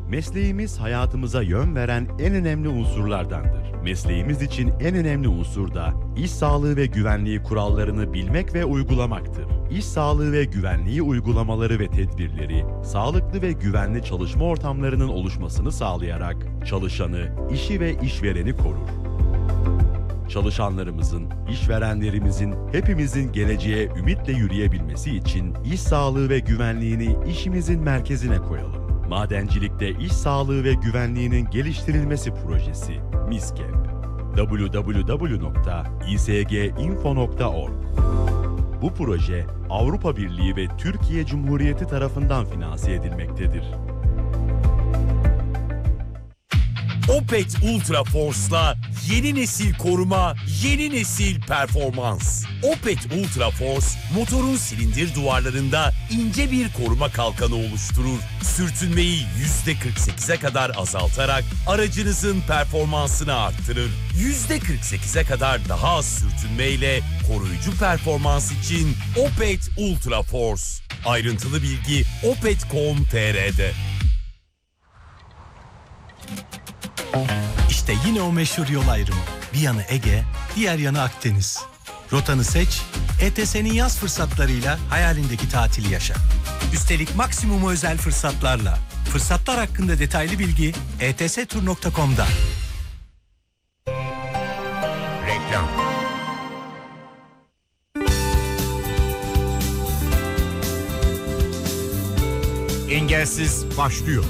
Mesleğimiz hayatımıza yön veren en önemli unsurlardandır. Mesleğimiz için en önemli unsur da iş sağlığı ve güvenliği kurallarını bilmek ve uygulamaktır. İş sağlığı ve güvenliği uygulamaları ve tedbirleri, sağlıklı ve güvenli çalışma ortamlarının oluşmasını sağlayarak çalışanı, işi ve işvereni korur. Çalışanlarımızın, işverenlerimizin, hepimizin geleceğe ümitle yürüyebilmesi için iş sağlığı ve güvenliğini işimizin merkezine koyalım. Madencilikte iş sağlığı ve güvenliğinin geliştirilmesi projesi MİSKEP. www.isginfo.org. Bu proje Avrupa Birliği ve Türkiye Cumhuriyeti tarafından finanse edilmektedir. Opet Ultra Force'la yeni nesil koruma, yeni nesil performans. Opet Ultra Force, motorun silindir duvarlarında ince bir koruma kalkanı oluşturur. Sürtünmeyi %48'e kadar azaltarak aracınızın performansını arttırır. %48'e kadar daha az sürtünmeyle koruyucu performans için Opet Ultra Force. Ayrıntılı bilgi opet.com.tr'de. İşte yine o meşhur yol ayrımı. Bir yanı Ege, diğer yanı Akdeniz. Rotanı seç, ETS'nin yaz fırsatlarıyla hayalindeki tatili yaşa. Üstelik maksimum özel fırsatlarla. Fırsatlar hakkında detaylı bilgi etstur.com'da. Reklam. Engelsiz başlıyor.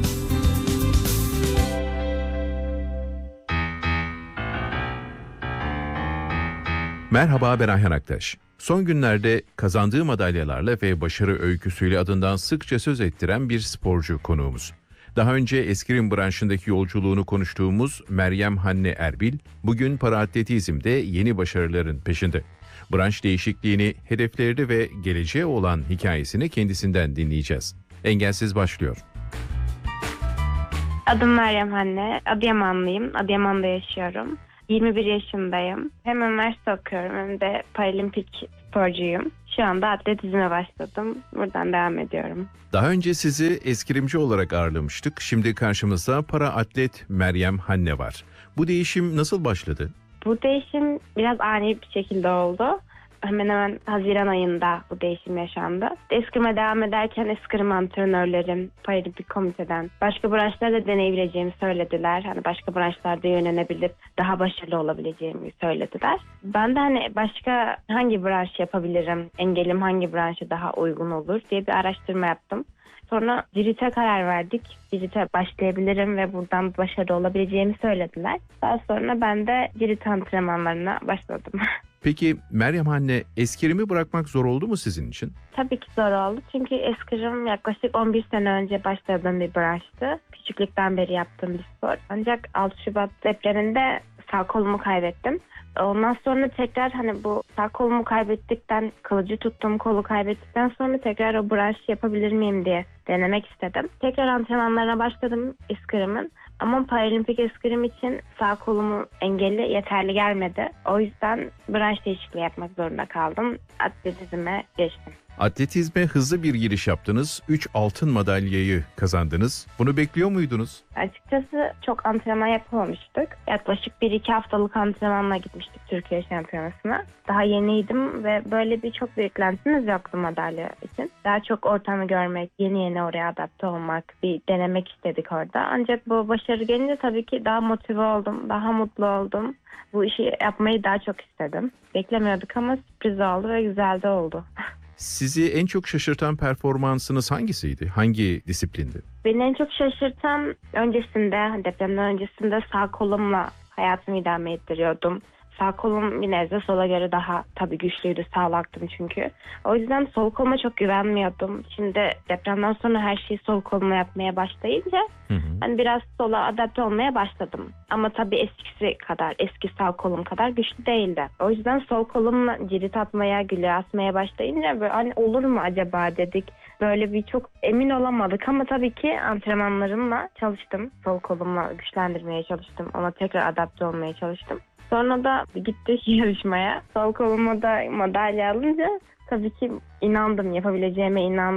Merhaba, ben Ayhan Aktaş. Son günlerde kazandığı madalyalarla ve başarı öyküsüyle adından sıkça söz ettiren bir sporcu konuğumuz. Daha önce eskrim branşındaki yolculuğunu konuştuğumuz Meryem Hanne Erbil, bugün paraatletizmde yeni başarıların peşinde. Branş değişikliğini, hedeflerini ve geleceğe olan hikayesini kendisinden dinleyeceğiz. Engelsiz başlıyor. Adım Meryem Hanne, Adıyamanlıyım, Adıyaman'da yaşıyorum. 21 yaşındayım. Hem üniversite okuyorum hem de paralimpik sporcuyum. Şu anda atletizme başladım. Buradan devam ediyorum. Daha önce sizi eskrimci olarak ağırlamıştık. Şimdi karşımızda para atlet Meryem Hanne var. Bu değişim nasıl başladı? Bu değişim biraz ani bir şekilde oldu. Hemen hemen Haziran ayında bu değişim yaşandı. Eskrime devam ederken eskrim antrenörlerim paralimpik komiteden başka branşlarda deneyebileceğimi söylediler. Hani başka branşlarda yönelebilip daha başarılı olabileceğimi söylediler. Ben de hani başka hangi branş yapabilirim, engelim hangi branşa daha uygun olur diye bir araştırma yaptım. Sonra Cirit'e karar verdik. Cirit'e başlayabilirim ve buradan başarılı olabileceğimi söylediler. Daha sonra ben de Cirit antrenmanlarına başladım. Peki Meryem Hanne, eskrimi bırakmak zor oldu mu sizin için? Tabii ki zor oldu. Çünkü eskrim yaklaşık 11 sene önce başladığım bir branştı. Küçüklükten beri yaptığım bir spor. Ancak 6 Şubat depreminde sağ kolumu kaybettim. Ondan sonra tekrar hani bu sağ kolumu kaybettikten, kılıcı tuttuğum kolu kaybettikten sonra tekrar o branşı yapabilir miyim diye denemek istedim. Tekrar antrenmanlarına başladım eskrimin. Ama paralimpik eskrim için sağ kolumu engelli yeterli gelmedi. O yüzden branş değişikliği yapmak zorunda kaldım. Atletizme geçtim. Atletizme hızlı bir giriş yaptınız. 3 altın madalyayı kazandınız. Bunu bekliyor muydunuz? Açıkçası çok antrenman yapamamıştık. Yaklaşık 1-2 haftalık antrenmanla gitmiştik Türkiye Şampiyonası'na. Daha yeniydim ve böyle bir çok beklentimiz yoktu madalya için. Daha çok ortamı görmek, yeni oraya adapte olmak, bir denemek istedik orada. Ancak bu başarı gelince tabii ki daha motive oldum, daha mutlu oldum. Bu işi yapmayı daha çok istedim. Beklemiyorduk ama sürpriz oldu ve güzel de oldu. Sizi en çok şaşırtan performansınız hangisiydi? Hangi disiplindi? Beni en çok şaşırtan depremden öncesinde sağ kolumla hayatımı idame ettiriyordum. Sağ kolum bir nebze sola göre daha tabii güçlüydü, sağlaktım çünkü. O yüzden sol koluma çok güvenmiyordum. Şimdi depremden sonra her şeyi sol koluma yapmaya başlayınca hani biraz sola adapte olmaya başladım. Ama tabii eski sağ kolum kadar güçlü değildi. O yüzden sol kolumla cirit atmaya, güle asmaya başlayınca böyle hani olur mu acaba dedik. Böyle bir çok emin olamadık ama tabii ki antrenmanlarımla çalıştım. Sol kolumla güçlendirmeye çalıştım. Ona tekrar adapte olmaya çalıştım. Sonra da gittik yarışmaya. Sol koluma da madalya alınca tabii ki inandım, yapabileceğime inandım.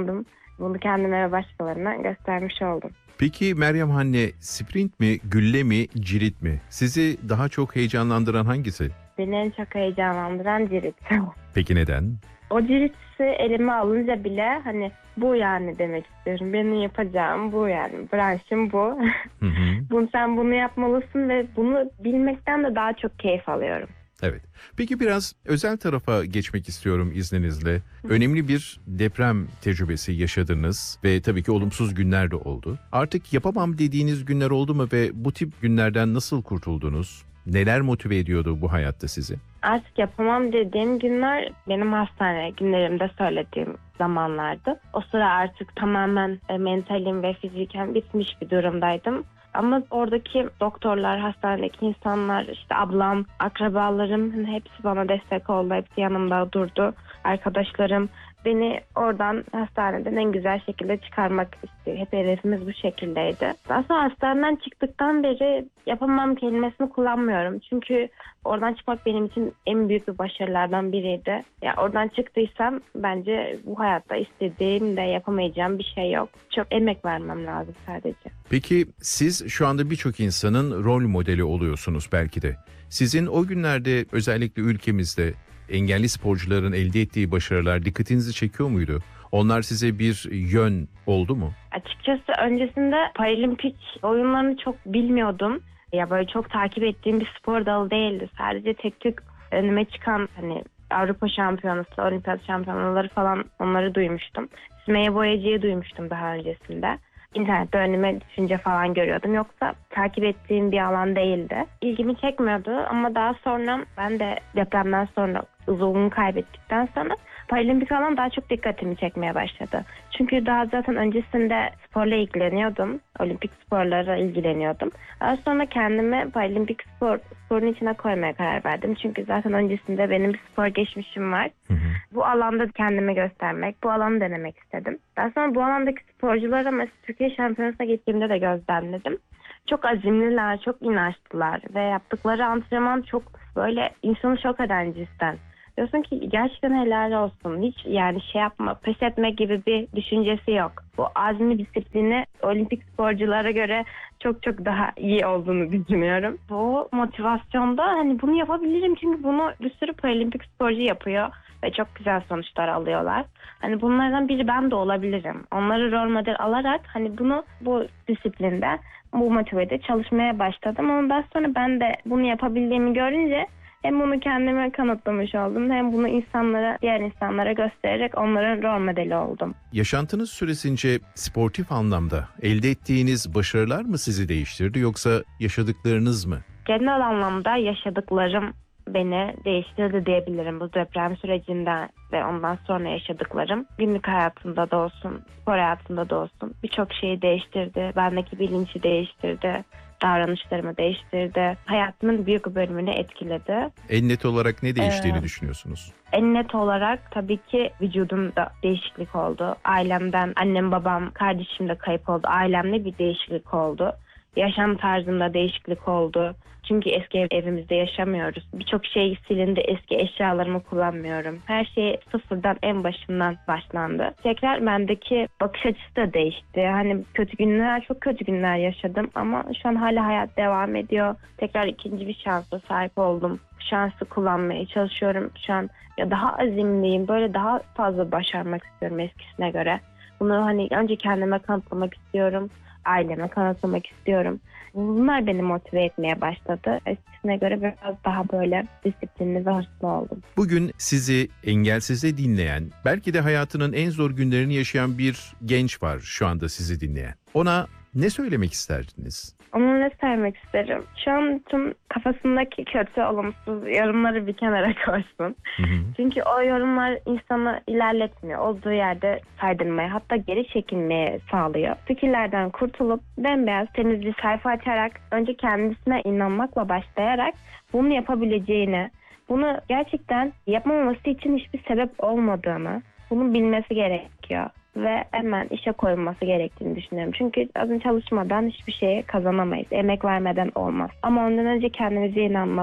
bunu kendime ve başkalarına göstermiş oldum. Peki Meryem Hanne, sprint mi, gülle mi, cirit mi? Sizi daha çok heyecanlandıran hangisi? Beni en çok heyecanlandıran cirit. Peki neden? O ciritsi elime alınca bile hani bu yani demek istiyorum. Benim yapacağım bu yani. Branşım bu. Hı hı. Sen bunu yapmalısın ve bunu bilmekten de daha çok keyif alıyorum. Evet. Peki biraz özel tarafa geçmek istiyorum izninizle. Önemli bir deprem tecrübesi yaşadınız ve tabii ki olumsuz günler de oldu. Artık yapamam dediğiniz günler oldu mu ve bu tip günlerden nasıl kurtuldunuz? Neler motive ediyordu bu hayatta sizi? Artık yapamam dediğim günler benim hastane günlerimde söylediğim zamanlardı. O sıra artık tamamen mentalim ve fiziken bitmiş bir durumdaydım. Ama oradaki doktorlar, hastanedeki insanlar, işte ablam, akrabalarım hepsi bana destek oldu. Hepsi yanımda durdu. Arkadaşlarım beni oradan, hastaneden en güzel şekilde çıkarmak istiyor. Hep hedefimiz bu şekildeydi. Aslında hastaneden çıktıktan beri yapamam kelimesini kullanmıyorum. Çünkü oradan çıkmak benim için en büyük bir başarılardan biriydi. Ya oradan çıktıysam bence bu hayatta istediğim de yapamayacağım bir şey yok. Çok emek vermem lazım sadece. Peki siz şu anda birçok insanın rol modeli oluyorsunuz belki de. Sizin o günlerde özellikle ülkemizde engelli sporcuların elde ettiği başarılar dikkatinizi çekiyor muydu? Onlar size bir yön oldu mu? Açıkçası öncesinde paralimpik oyunlarını çok bilmiyordum. Ya böyle çok takip ettiğim bir spor dalı değildi. Sadece tek tük önüme çıkan hani Avrupa Şampiyonası, Olimpiyat Şampiyonaları falan onları duymuştum. Sümeyye Boyacı'yı duymuştum daha öncesinde. İnternette önüme düşünce falan görüyordum. Yoksa takip ettiğim bir alan değildi. İlgimi çekmiyordu ama daha sonra ben de depremden sonra uzuvumu kaybettikten sonra paralimpik alan daha çok dikkatimi çekmeye başladı. Çünkü daha zaten öncesinde sporla ilgileniyordum. Olimpik sporlara ilgileniyordum. Daha sonra kendimi paralimpik sporun içine koymaya karar verdim. Çünkü zaten öncesinde benim bir spor geçmişim var. Hı hı. Bu alanda kendimi göstermek, bu alanı denemek istedim. Daha sonra bu alandaki sporculara mesela Türkiye Şampiyonası'na gittiğimde de gözlemledim. Çok azimliler, çok inançlılar ve yaptıkları antrenman çok böyle insanı şok eden cinsten. Diyorsun ki gerçekten helal olsun. Hiç yani yapma, pes etme gibi bir düşüncesi yok. Bu azmi disiplini olimpik sporculara göre çok çok daha iyi olduğunu düşünüyorum. Bu motivasyonda hani bunu yapabilirim çünkü bunu bir sürü paralimpik sporcu yapıyor ve çok güzel sonuçlar alıyorlar. Hani bunlardan biri ben de olabilirim. Onları rol model alarak hani bu disiplinde, bu motivede çalışmaya başladım. Ondan sonra ben de bunu yapabildiğimi görünce hem bunu kendime kanıtlamış oldum hem bunu diğer insanlara göstererek onların rol modeli oldum. Yaşantınız süresince sportif anlamda elde ettiğiniz başarılar mı sizi değiştirdi yoksa yaşadıklarınız mı? Genel anlamda yaşadıklarım beni değiştirdi diyebilirim bu deprem sürecinde ve ondan sonra yaşadıklarım. Günlük hayatımda da olsun, spor hayatımda da olsun birçok şeyi değiştirdi. Bendeki bilinci değiştirdi. Davranışlarımı değiştirdi. Hayatımın büyük bir bölümünü etkiledi. En net olarak ne değiştiğini düşünüyorsunuz? En net olarak tabii ki vücudumda değişiklik oldu. Ailemden annem, babam, kardeşim de kayıp oldu. Ailemde bir değişiklik oldu. Yaşam tarzımda değişiklik oldu. Çünkü eski evimizde yaşamıyoruz. Birçok şey silindi. Eski eşyalarımı kullanmıyorum. Her şey sıfırdan en başından başlandı. Tekrar bendeki bakış açısı da değişti. Hani çok kötü günler yaşadım ama şu an hala hayat devam ediyor. Tekrar ikinci bir şansa sahip oldum. Şansı kullanmaya çalışıyorum. Şu an daha azimliyim. Böyle daha fazla başarmak istiyorum eskisine göre. Bunu hani önce kendime kanıtlamak istiyorum. Aileme kanıtlamak istiyorum. Bunlar beni motive etmeye başladı. Eskisine göre biraz daha böyle disiplinli ve hırslı oldum. Bugün sizi engelsize dinleyen, belki de hayatının en zor günlerini yaşayan bir genç var şu anda sizi dinleyen. Ona ne söylemek isterdiniz? Ona ne söylemek isterim? Şu an tüm kafasındaki kötü, olumsuz yorumları bir kenara koysun. Hı hı. Çünkü o yorumlar insanı ilerletmiyor. Olduğu yerde saydırmaya, hatta geri çekilmeye sağlıyor. Fikirlerden kurtulup bembeyaz temiz bir sayfa açarak önce kendisine inanmakla başlayarak bunu yapabileceğini, bunu gerçekten yapmaması için hiçbir sebep olmadığını, bunu bilmesi gerekiyor. Ve hemen işe koyulması gerektiğini düşünüyorum. Çünkü azın çalışmadan hiçbir şeye kazanamayız. Emek vermeden olmaz. Ama ondan önce kendimize inanmalıyız.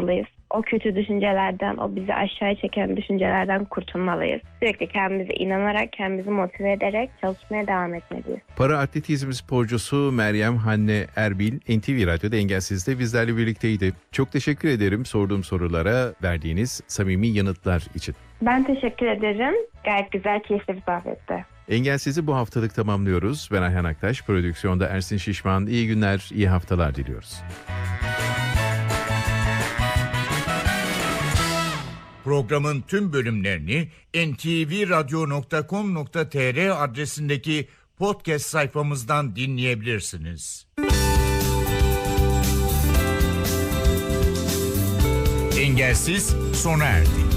o kötü düşüncelerden, o bizi aşağıya çeken düşüncelerden kurtulmalıyız. Sürekli kendimize inanarak, kendimizi motive ederek çalışmaya devam etmeliyiz. Para atletizm sporcusu Meryem Hanne Erbil, NTV Radyo'da Engelsiz'de bizlerle birlikteydi. Çok teşekkür ederim sorduğum sorulara verdiğiniz samimi yanıtlar için. Ben teşekkür ederim. Gayet güzel, keyifli bir sohbetti. Engelsiz'i bu haftalık tamamlıyoruz. Ben Ayhan Aktaş, prodüksiyonda Ersin Şişman. İyi günler, iyi haftalar diliyoruz. Programın tüm bölümlerini ntvradio.com.tr adresindeki podcast sayfamızdan dinleyebilirsiniz. Engelsiz sona erdi.